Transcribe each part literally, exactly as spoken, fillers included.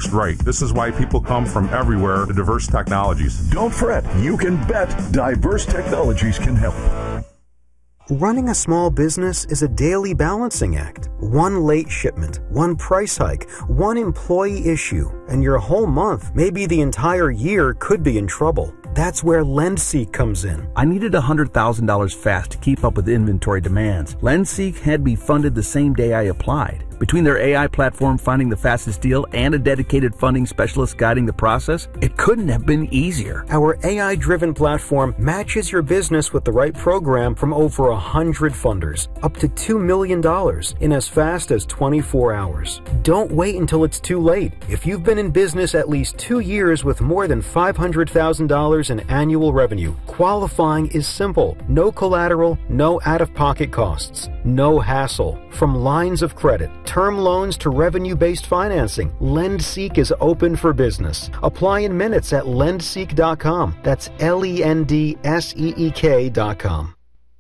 fixed right. This is why people come from everywhere to Diverse Technologies. Don't fret. You can bet Diverse Technologies can help. Running a small business is a daily balancing act. One late shipment, one price hike, one employee issue, and your whole month, maybe the entire year, could be in trouble. That's where LendSeek comes in. I needed one hundred thousand dollars fast to keep up with inventory demands. LendSeek had me funded the same day I applied. Between their A I platform finding the fastest deal and a dedicated funding specialist guiding the process, it couldn't have been easier. Our A I-driven platform matches your business with the right program from over one hundred funders, up to two million dollars in as fast as twenty-four hours. Don't wait until it's too late. If you've been in business at least two years with more than five hundred thousand dollars in annual revenue, qualifying is simple. No collateral, no out-of-pocket costs, no hassle. From lines of credit, term loans to revenue-based financing, LendSeek is open for business. Apply in minutes at lendseek dot com. That's L E N D S E E K dot com.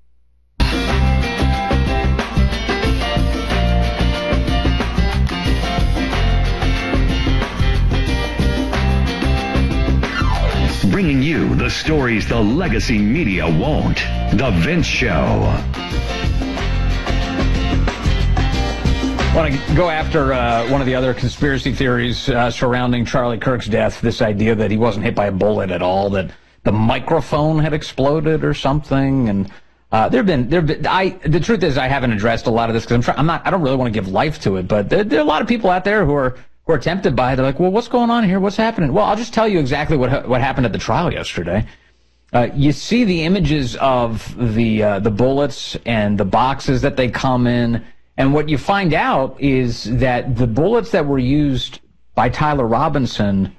Bringing you the stories the legacy media won't. The Vince Show. I want to go after uh, one of the other conspiracy theories uh, surrounding Charlie Kirk's death, this idea that he wasn't hit by a bullet at all, that the microphone had exploded or something. And uh, there have been, there have been, I, the truth is I haven't addressed a lot of this because I'm, try, I'm not, I don't really want to give life to it, but there, there are a lot of people out there who are, who are tempted by it. They're like, well, what's going on here? What's happening? Well, I'll just tell you exactly what, what happened at the trial yesterday. Uh, you see the images of the, uh, the bullets and the boxes that they come in. And what you find out is that the bullets that were used by Tyler Robinson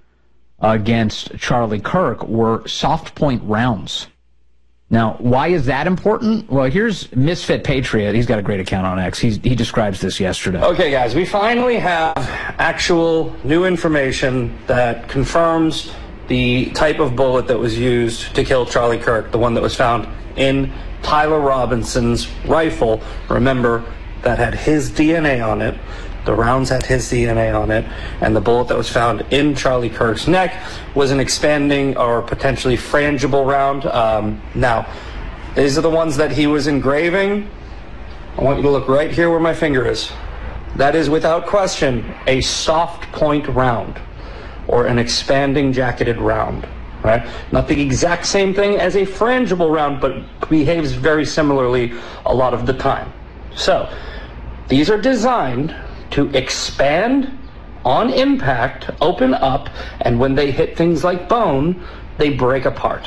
against Charlie Kirk were soft point rounds. Now, why is that important? Well, here's Misfit Patriot. He's got a great account on X. He's, he describes this yesterday. Okay, guys, we finally have actual new information that confirms the type of bullet that was used to kill Charlie Kirk, the one that was found in Tyler Robinson's rifle. Remember, that had his D N A on it. The rounds had his D N A on it. And the bullet that was found in Charlie Kirk's neck was an expanding or potentially frangible round. Um, now, these are the ones that he was engraving. I want you to look right here where my finger is. That is, without question, a soft point round or an expanding jacketed round. Right? Not the exact same thing as a frangible round, but behaves very similarly a lot of the time. So, these are designed to expand on impact, open up, and when they hit things like bone, they break apart.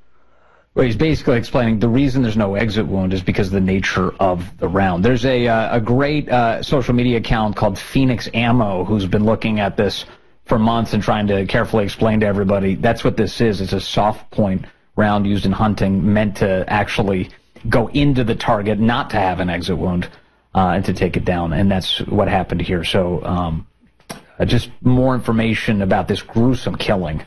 Well, he's basically explaining the reason there's no exit wound is because of the nature of the round. There's a, uh, a great uh, social media account called Phoenix Ammo who's been looking at this for months and trying to carefully explain to everybody that's what this is. It's a soft point round used in hunting, meant to actually go into the target, not to have an exit wound. Uh, and to take it down, and that's what happened here. So um, uh, just more information about this gruesome killing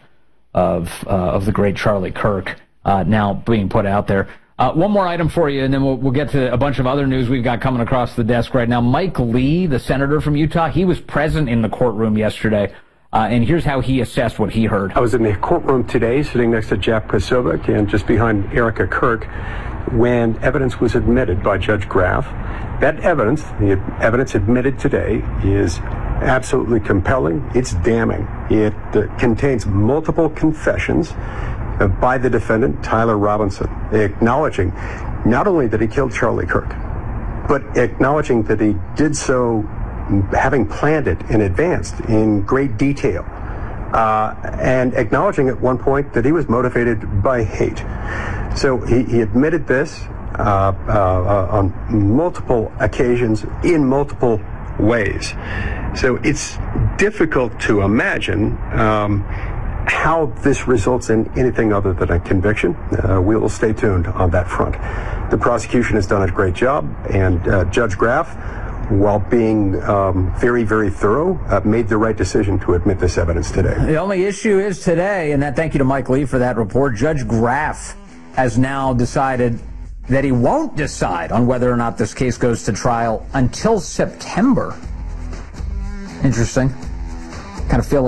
of uh, of the great Charlie Kirk uh, now being put out there. Uh, one more item for you, and then we'll, we'll get to a bunch of other news we've got coming across the desk right now. Mike Lee, the senator from Utah, he was present in the courtroom yesterday, uh, and here's how he assessed what he heard. I was in the courtroom today, sitting next to Jack Posobiec and just behind Erica Kirk, when evidence was admitted by Judge Graff. That evidence, the evidence admitted today, is absolutely compelling. It's damning. It uh, contains multiple confessions uh, by the defendant, Tyler Robinson, acknowledging not only that he killed Charlie Kirk, but acknowledging that he did so having planned it in advance in great detail, uh, and acknowledging at one point that he was motivated by hate. So he, he admitted this uh, uh, uh, on multiple occasions in multiple ways. So it's difficult to imagine um, how this results in anything other than a conviction. Uh, we will stay tuned on that front. The prosecution has done a great job, and uh, Judge Graff, while being um, very, very thorough, uh, made the right decision to admit this evidence today. The only issue is today, and that thank you to Mike Lee for that report, Judge Graff has now decided that he won't decide on whether or not this case goes to trial until September. Interesting. Kind of feel